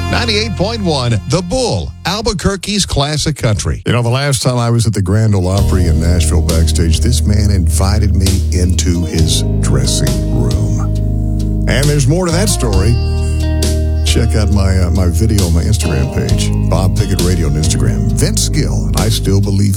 98.1 The Bull, Albuquerque's classic country. You know, the last time I was at the Grand Ole Opry in Nashville backstage, this man invited me into his dressing room. And there's more to that story. Check out my video on my Instagram page, Bob Pickett Radio on Instagram. Vince Gill, I still believe